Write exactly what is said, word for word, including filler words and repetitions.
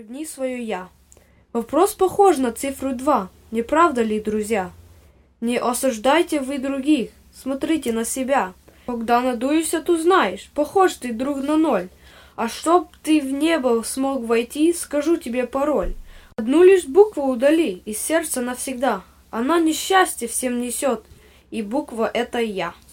Подпрыгни свое «я». Вопрос похож на цифру два, не правда ли, друзья? Не осуждайте вы других, смотрите на себя. Когда надуешься, то знаешь, похож ты друг на ноль. А чтоб ты в небо смог войти, скажу тебе пароль. Одну лишь букву удали из сердца навсегда. Она несчастье всем несет, и буква — это я.